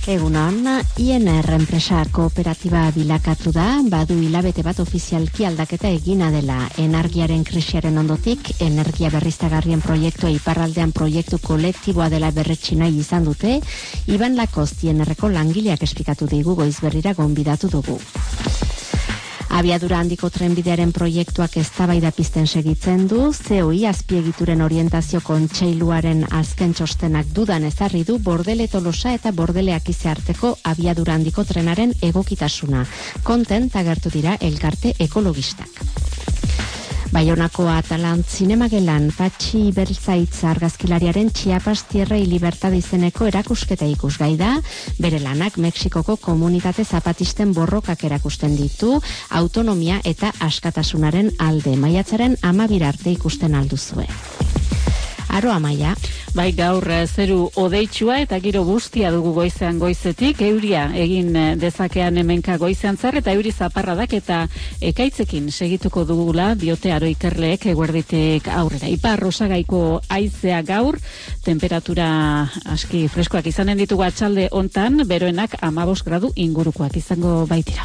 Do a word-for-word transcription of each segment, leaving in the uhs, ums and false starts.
Egunon, I N R enpresa kooperatiba bilakatu da, badu hilabete bat ofizialki aldaketa egina dela. Energiaren krisiaren ondotik, energia berriztagarrien proiektua iparraldean proiektu kolektiboa dela berretsi nahi izan dute, Iban Lakost I N R-ko langileak esplikatu digu Goizberrira gonbidatu dugu. Abiadura handiko trenbidearen proiektuak eztabaida pizten segitzen du, C O I azpiegituren orientazio kontseiluaren azken txostenak dudan ezarri du Bordele Tolosa eta Bordele Akize arteko abiadura handiko trenaren egokitasuna. Kontent agertu dira elkarte ekologistak. Baionako Atalant Zinemagelan Patxi Beltzaitz argazkilariaren Chiapas Tierra y Libertad izeneko erakusketa ikusgai da, bere lanak Mexikoko komunitate zapatisten borrokak erakusten ditu, autonomia eta askatasunaren alde. Maiatzaren amabira arte ikusten alduzue. Aro Amaia. Bai, gaur zeru odeitsua eta giro bustia dugu goizean goizetik, euria egin dezakean hemenka goizean zer eta euri zaparradak eta ekaitzekin segituko dugula diote aro ikerleek eguerditik aurrera. Ipar Osagaiko haizea gaur, temperatura aski freskoak izanen ditugu atxalde hontan, beroenak hamabost gradu ingurukoak izango baitira.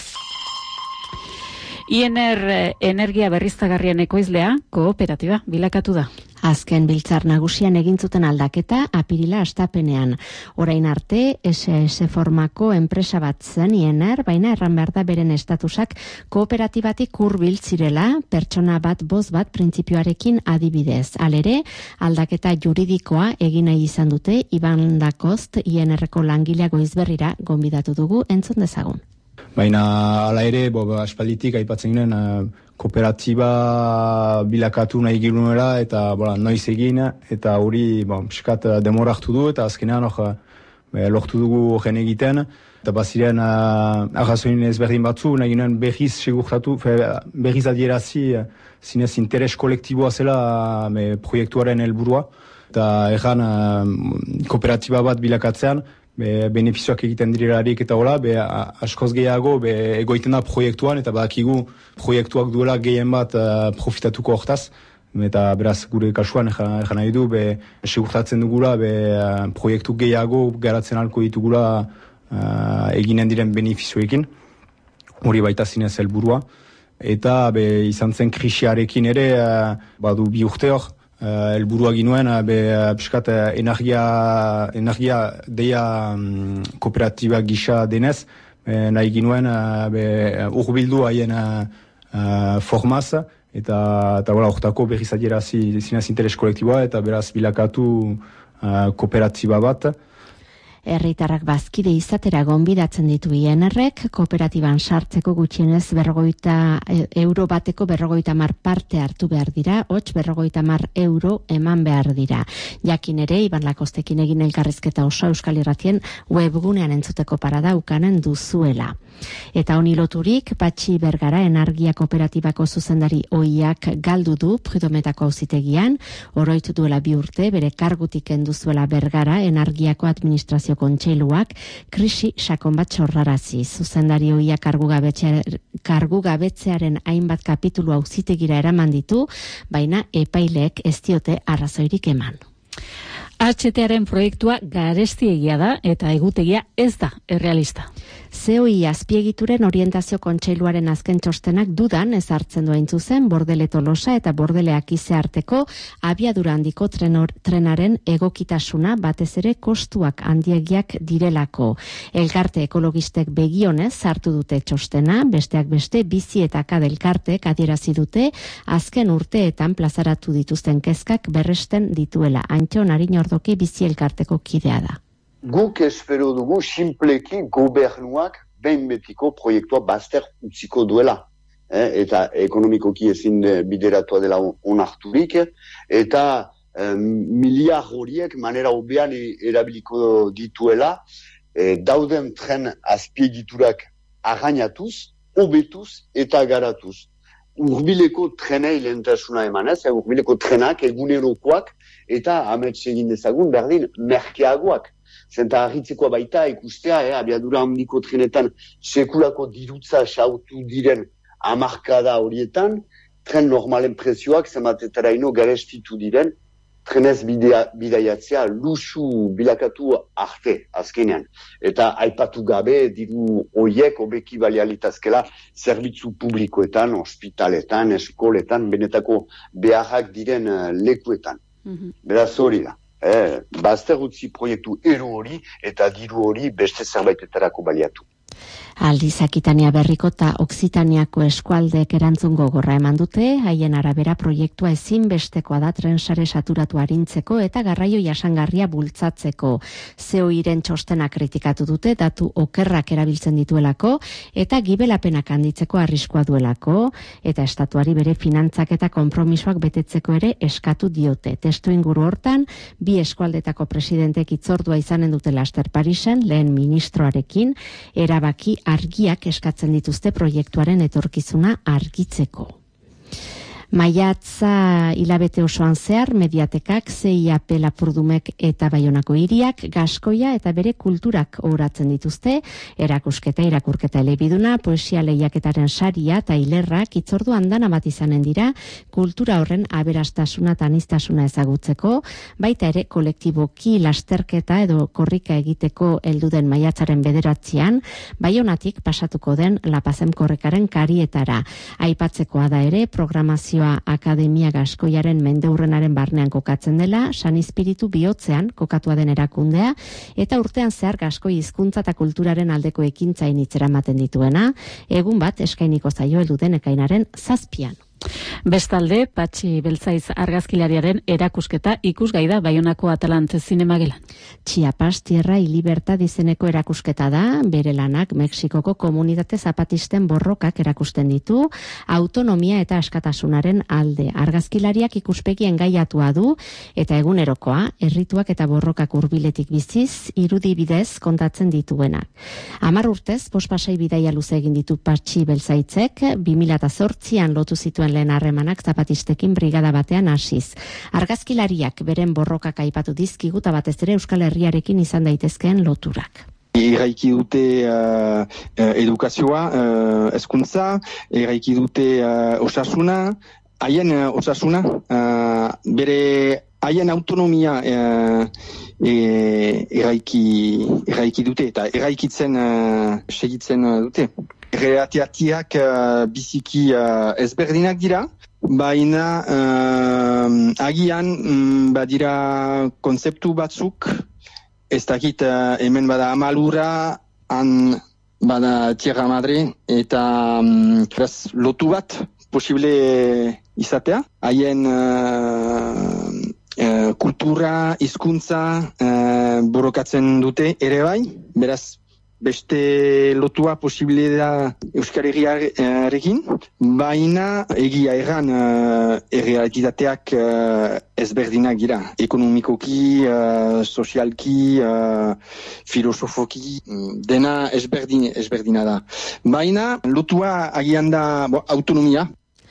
I N R energia berriztagarrien ekoizlea kooperatiba bilakatu da. Azken biltzar nagusian egin zuten aldaketa apirila astapenean. Orain arte, S S formako enpresa bat zen I N R, baina erran behar da beren estatusak kooperatibatik hurbil zirela, pertsona bat boz bat printzipioarekin adibidez. Halere, aldaketa juridikoa egin nahi izan dute Iban Lakost I N R-ko langilea Goizberrira gonbidatu dugu, entzun dezagun. Baina hala ere, bo, aspalditik aipatzen ginen, uh, kooperatiba bilakatu nahi girunuela eta bola, noiz egin, eta hori bon, piskat demora hartu du, eta azkenean hor, uh, lortu dugu gen egiten, eta baziren uh, arrazoin ezberdin batzu, nahi ginen berriz segurtatu, berriz adierazi, uh, zinez interes kolektiboa zela uh, proiektuaren helburua, eta erran uh, kooperatiba bat bilakatzean, Be, benefizioak egiten direlarik eta hola, be, askoz gehiago be, egoiten da proiektuan, eta badakigu proiektuak duela gehien bat uh, profitatuko hortaz, eta beraz gure kasuan egan nahi du, be, segurtatzen dugula, be, uh, proiektu gehiago garatzen alko ditugula uh, eginen diren benefizioekin, hori baita zinez helburua, eta be, izan zen krisiarekin ere, uh, badu bi urte hor, Uh, elburua ginuen, uh, be, uh, piskat, uh, energia, energia deia um, kooperatiba gisa denez, uh, nahi ginuen, uh, be, urbildu haien uh, uh, formaz, eta, eta bola, ortako berriz adiera zinez interes kolektiboa, eta beraz bilakatu uh, kooperatiba bat. Herritarrak bazkide izatera gonbidatzen ditu I N R-ek, kooperatiban sartzeko gutxienez berrogeita euro bateko berrogeita mar parte hartu behar dira, hots berrogeita mar euro eman behar dira. Jakin ere, Iban Lakostekin egin elkarrizketa oso Euskal Irratien webgunean entzuteko parada ukanen duzuela. Eta honi loturik, Patxi Bergara energia kooperatibako zuzendari oiak galdu du Prudometako auzitegian, oroitu duela bi urte, bere kargutik kendu zuela Bergara energiako administrazio kontseiluak krisi sakon bat sorrarazi. Zuzendari oia kargugabetzearen hainbat kapitulu auzitegira eraman ditu, baina epaileek ez diote arrazoirik eman. H T-aren proiektua garestiegia da eta egutegia ez da errealista. C O I azpiegituren orientazio kontseiluaren azken txostenak dudan ezartzen du hain zuzen Bordele Tolosa eta Bordele Akize arteko abiadura handiko trenor, trenaren egokitasuna batez ere kostuak handiegiak direlako. Elkarte ekologistek begionez sartu dute txostena, besteak beste bizi eta kad elkartek adierazi dute azken urteetan plazaratu dituzten kezkak berresten dituela. Antxon Arinordoki bizi elkarteko kidea da. Guk espero dugu simpleki gobernuak behin betiko proiektua bazter utziko duela. Eh, eta ekonomikoki ezin bideratua dela onarturik, eta eh, miliar horiek manera hobean erabiliko dituela, eh, dauden tren azpiegiturak arrainatuz, hobetuz eta garatuz. Urbileko trenei lehentasuna emanez, urbileko trenak egunerokoak eta amets egin dezagun berdin merkeagoak. Zenta harritzekoa baita ikustea, eh, abiadura handiko trenetan sekulako dirutza xautu diren hamarkada horietan, tren normalen prezioak zematetaraino garestitu diren, trenez bidea, bidaiatzea luxu bilakatu arte azkenean. Eta aipatu gabe diru hoiek hobeki balialitazkela zerbitzu publikoetan, ospitaletan, eskoletan, benetako beharrak diren uh, lekuetan. Mm-hmm. Beraz hori da. Eh, bazter utzi proiektu eru hori eta diru hori beste zerbaitetarako baliatu. Aldiz Akitania Berriko eta Oksitaniako eskualdeek erantzun gogorra eman dute, haien arabera proiektua ezinbestekoa da trensare saturatu arintzeko eta garraio jasangarria bultzatzeko. Zeoiren txostena kritikatu dute, datu okerrak erabiltzen dituelako eta gibelapenak handitzeko arriskua duelako, eta estatuari bere finantzak eta konpromisoak betetzeko ere eskatu diote. Testu inguru hortan, bi eskualdetako presidentek hitzordua izanen dute laster Parisen, lehen ministroarekin, erabaki argiak eskatzen dituzte proiektuaren etorkizuna argitzeko. Maiatza hilabete osoan zehar, Mediatekak, C I A P Lapurdumek eta Baionako hiriak, Gaskoia eta bere kulturak oratzen dituzte, erakusketa, irakurketa elebiduna, poesia lehiaketaren saria eta hilerrak hitzordu andana bat izanen dira, kultura horren aberastasuna eta aniztasuna ezagutzeko, baita ere kolektiboki lasterketa edo korrika egiteko helduden maiatzaren bederatzean, Baionatik pasatuko den Lapazem korrekaren karietara. Aipatzekoa da ere, programazio Akademia Gaskoiaren mendeurrenaren barnean kokatzen dela, San Espiritu bihotzean kokatua den erakundea, eta urtean zehar Gaskoi hizkuntza eta kulturaren aldeko ekintzain itzeramaten dituena, egun bat eskainiko zaio helduden ekainaren zazpian. Bestalde, Patxi Beltzaiz argazkilariaren erakusketa ikusgai da Baionako Atalante Zinemagelan. Chiapas Tierra y Libertad izeneko erakusketa da, bere lanak Mexikoko komunitate zapatisten borrokak erakusten ditu, autonomia eta askatasunaren alde. Argazkilariak ikuspegi engaiatua du, eta egunerokoa, herrituak eta borrokak hurbiletik biziz, irudi bidez kontatzen dituenak. Hamar urtez, bospasei bidaia luze egin ditu Patxi Beltzaitzek, bi mila zortzian lotu zituen lehen harremanak zapatistekin brigada batean hasiz. Argazkilariak beren borrokak aipatu dizkigu eta batez ere Euskal Herriarekin izan daitezkeen loturak. Eraiki dute uh, edukazioa, uh, hezkuntza, eraiki dute uh, osasuna, haien uh, osasuna, uh, bere haien autonomia uh, e, eraiki, eraiki dute eta eraikitzen uh, segitzen uh, dute. Reatiatiak uh, biziki uh, ezberdinak dira, baina uh, agian um, badira konzeptu batzuk, ez dakit uh, hemen bada amalura, han bada Tierra Madre, eta um, lotu bat posible izatea. Haien uh, uh, kultura, hizkuntza uh, borrokatzen dute ere bai, beraz, beste lotua posible da Euskal Herriarekin, baina egia erran uh, errealitateak uh, ezberdinak dira. Ekonomikoki, uh, sozialki, uh, filosofoki, dena ezberdin, ezberdina da. Baina lotua agian da bo, autonomia.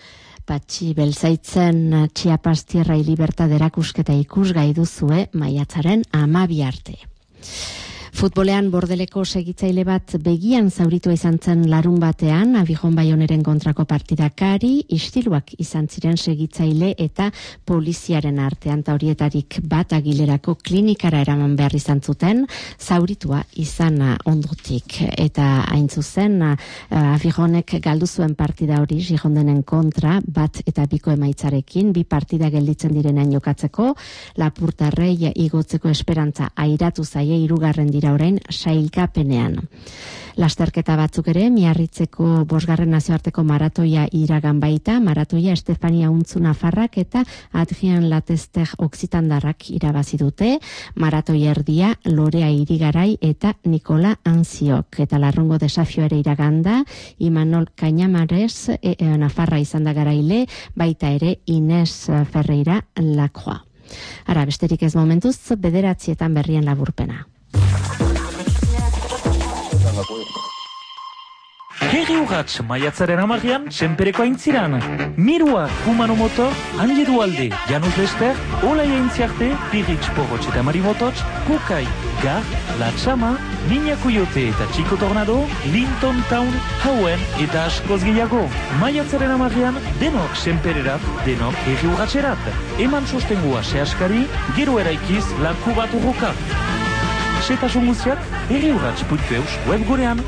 Patxi Beltzaitzen Chiapas Tierra y Libertad erakusketa ikusgai duzue maiatzaren hamabi arte. Futbolean Bordeleko segitzaile bat begian zauritua izan zen larun batean, Abijon Baioneren kontrako partidakari, istiluak izan ziren segitzaile eta poliziaren artean, ta horietarik bat Agilerako klinikara eraman behar izan zuten, zauritua izan ondotik. Eta hain zuzen, Abijonek galdu zuen partida hori, Girondenen kontra, bat eta biko emaitzarekin, bi partida gelditzen direnean jokatzeko, Lapurtarrei igotzeko esperantza airatu zaie hirugarren dira orain sailkapenean. Lasterketa batzuk ere, Miarritzeko bosgarren nazioarteko maratoia iragan baita, maratoia Estefania Untzu Nafarrak eta Adrian Latester Oksitandarrak irabazi dute, maratoia erdia Lorea Irigarai eta Nikola Anziok. Eta larrungo desafio ere iraganda, Imanol Cañamares e, e, Nafarra izan da garaile, baita ere Ines Ferreira Lacroix. Ara, besterik ez momentuz, bederatzietan berrien laburpena. Herri urratx, maiatzaren amarrian, senpereko aintziran. Mirua, Kumano Motor, Anje Dualde, Janus Lester, Olaia Intziarte, Pirritx Porrotx eta Marimototx, Kukai, Gar, La Chama, Niña Coyote eta Chico Tornado, Linton Town, Hauen eta askoz gehiago. Maiatzaren amarrian, denok senpererat, denok herri urratxerat. Eman sostengua sehaskari, gero eraikiz lanku bat urruka. Setasun guztiak, herri urratx puntu eus webgunean.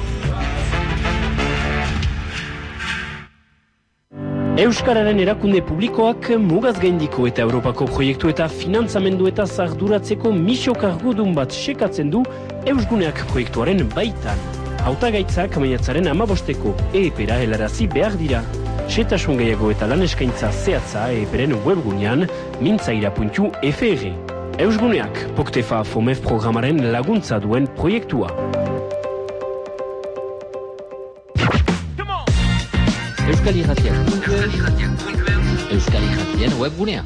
Euskararen erakunde publikoak mugaz gaindiko eta Europako proiektu eta finantzamendu eta zarduratzeko misio kargudun bat sekatzen du Eusguneak proiektuaren baitan. Hautagaitzak maiatzaren amabosteko E E P-ra helarazi behar dira. Setasun gehiago eta lan eskaintza zehatza E E P-ren webgunean mintzaira puntu F R. Eusguneak, Poktefa Fomef programaren laguntza duen proiektua. Euskal Irratiak puntu eus, Euskal Irratien webgunea.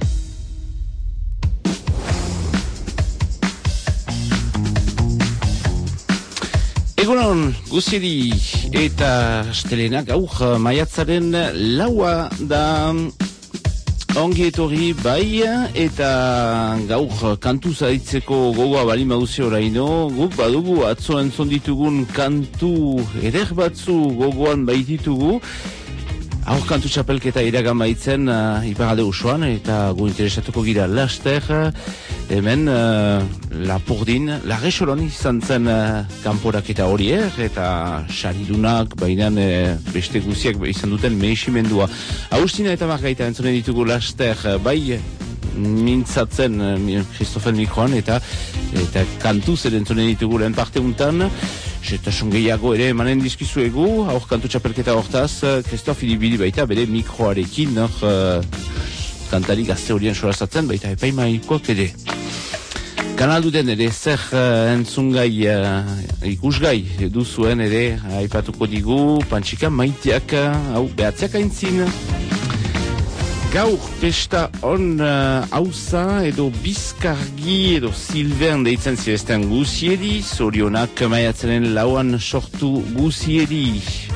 Egunon, guziri eta astelenak, gaur maiatzaren laua da ongi etorri bai, eta gaur kantu zaitzeko gogoa bali maduzi oraino, guk badugu atzo entzon ditugun kantu eder batzu gogoan baititugu. Aur kantu txapelketa iragan baitzen uh, iparalde usuan, eta gu interesatuko gira laster, hemen uh, Lapurdin, Larresolon izan zen uh, kanporaketa horiek, eta saridunak, bainan uh, beste guziak izan duten mehisimendua. Agustina eta Margaita entzonen ditugu laster, bai mintzatzen Christopher Mikroan, eta eta kantu zer entzonen ditugu lehen parte untan. Zetasun gehiago ere emanen dizkizuegu, aur kantu txapelketa hortaz, Christophe Ilibili baita bere mikroarekin, nor, uh, kantari gazte horien sorazatzen, baita epaimaikoak ere. Kanalduden ere zer uh, entzungai, uh, ikusgai duzuen ere, aipatuko digu, Pantxika Maiteak, hau uh, behatzeak aintzin. Gaur pesta on hauza uh, edo bizkargi edo silvern deitzen zirezten guzieri, zorionak maiatzenen lauan sortu guzieri.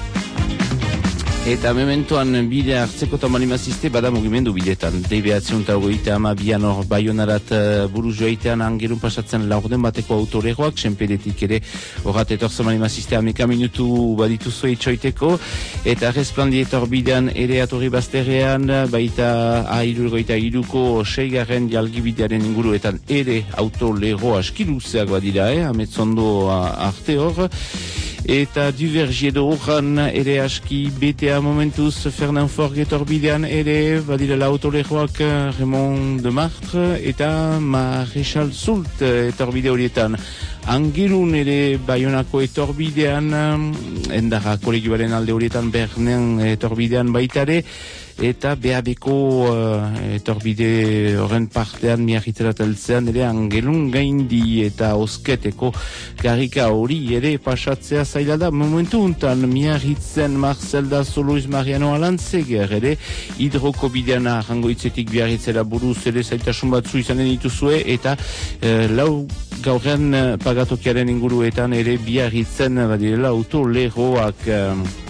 Eta mementoan bide hartzeko tamanimazizte bada mugimendu bidetan. Debeatzen eta ogoita ama bian hor baionarat uh, buruz joaitean angerun pasatzen laurden bateko autoreroak, senpedetik ere horrat etorzen manimazizte ameka minutu baditu zoi txoiteko. Eta resplandietor bidean ere atorri bazterrean, baita ahirur goita iruko seigarren jalgibidearen inguruetan ere autolero askiluzeak badira, eh? Ametzondo arte hor. Eta Duvergier horran ere aski betea momentuz Fernand Forget orbidean ere badirela autoleroak Raymond de Martre eta Maréchal Soult etorbide horietan. Angerun ere Baionako etorbidean, endara kolegioaren alde horietan Bernen etorbidean baitare, eta B A B-ko uh, etorbide horren partean miarritzerat eltzean ere Angelun gaindi eta osketeko garrika hori ere pasatzea zaila da. Momentu untan miarritzen Marcelda Soloiz Mariano Alantzeger ere hidroko bidean arrangoitzetik biarritzera buruz ere zaitasun batzu izanen dituzue, eta uh, lau gaurren uh, pagatokiaren inguruetan ere biarritzen badirela autoleroak. Uh,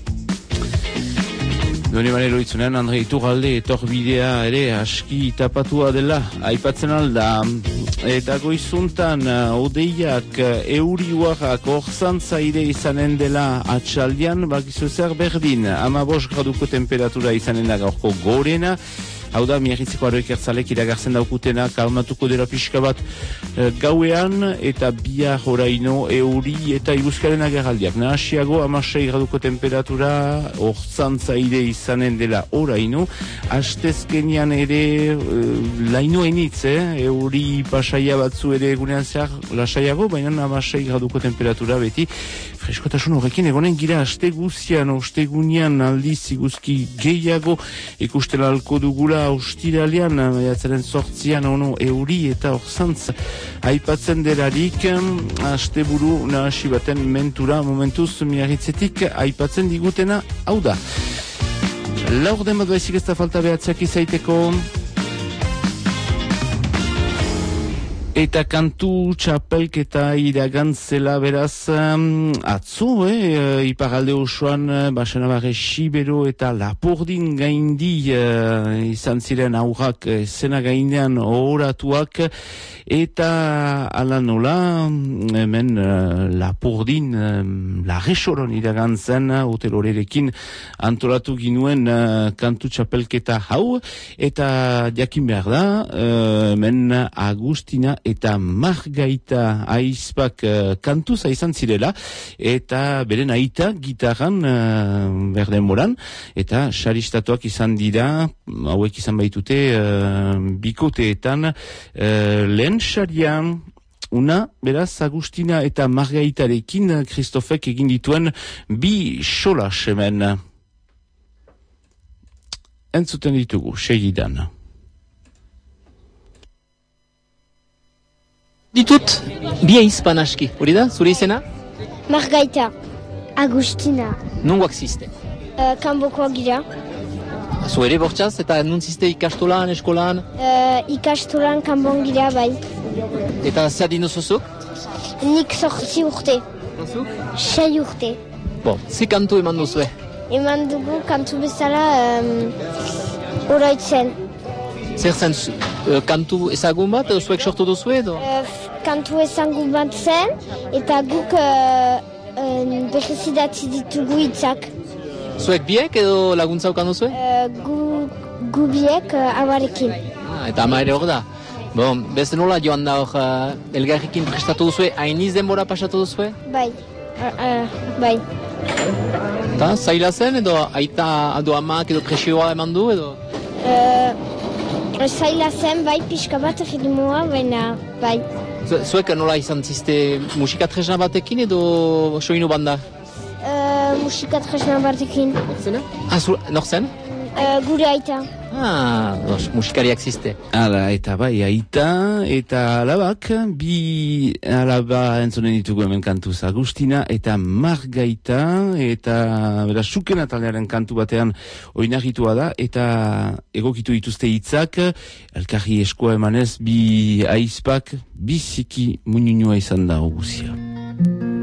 Doni manero itzunean, Andre Iturralde etorbidea ere aski tapatua dela, aipatzen alda. Eta goizuntan, odeiak, euriuarrak, orzantza ire izanen dela atxaldian, bakizu zer berdin, ama bost graduko temperatura izanen da gaurko gorena. Hau da, miarritzeko aroik ertzalek iragartzen daukutena, kalmatuko dela pixka bat e, gauean, eta bihar oraino euri eta iguzkaren agerraldiak. Nahasiago, amasei graduko temperatura, ortzantza ide izanen dela oraino. Astezkenian ere, e, laino enitz, eh? Euri pasaia batzu ere egunean zehar lasaiago, baina amasei graduko temperatura beti. Freskotasun horrekin egonen gira aste guzian, ostegunian aldiz iguzki gehiago ikusten alko dugula ostiralean, maiatzaren sortzian ono euri eta orzantz aipatzen delarik, aste buru nahasi baten mentura momentuz miarritzetik aipatzen digutena hau da. Laur den bat baizik ez da falta behatzeak izaiteko. Eta kantu txapelketa iragantzela beraz um, atzo, eh, iparalde osoan Basenabarre Sibero eta Lapordin gaindi uh, izan ziren aurrak uh, zena gainean ohoratuak eta ala nola hemen uh, Lapordin um, Larresoron iragantzen hotelorerekin antolatu ginuen uh, kantu txapelketa hau eta jakin behar da uh, hemen Agustina eta Margaita aizpak uh, kantuza izan zirela eta beren aita gitarran uh, berden moran eta saristatuak izan dira hauek izan baitute uh, bikoteetan uh, lehen sarian una, beraz, Agustina eta Margaitarekin Kristofek egin dituen bi solas hemen entzuten ditugu, segidan. Ditut, bi aizpan aski, hori da, zure izena? Margaita, Agustina. Nungoak ziste? Uh, Kanbokoak gira. Zu ere bortxaz, eta nun ziste ikastolan, eskolan? Uh, ikastolan kanbon gira, bai. Eta zer dino zuzuk? Nik sortzi urte. Zuzuk? Sei urte. Bon, zi kantu eman duzue? Eman dugu kantu bezala um, oroitzen. Zer zen, uh, kantu ezagun bat, edo zuek sortu duzue edo? Uh, kantu ezagun bat zen, eta guk uh, uh, behizidatzi ditugu hitzak. Zuek biek edo laguntza ukan duzue? Uh, gu, gu biek uh, abarekin. Ah, eta ama ere hor da. Bon, beste nola joan da hor uh, elgarrikin prestatu duzue, hainiz denbora pasatu duzue? Bai, uh, uh, bai. Eta zaila zen edo aita edo amak edo presioa eman du edo? Uh, zaila zen, bai, pixka bat ritmoa, baina bai. Zuek nola izan ziste musika tresna batekin edo soinu banda? Uh, musika tresna batekin. Norzena? Ah, nor zen? Uh, gure aita. Ah, dos, musikariak ziste. Hala, eta bai, aita, eta alabak, bi alaba entzonen ditugu hemen kantuz Agustina, eta Margaita, eta bera sukena taldearen kantu batean oinarritua da, eta egokitu dituzte hitzak, elkarri eskoa emanez, bi aizpak, biziki muñuñua izan da guzia.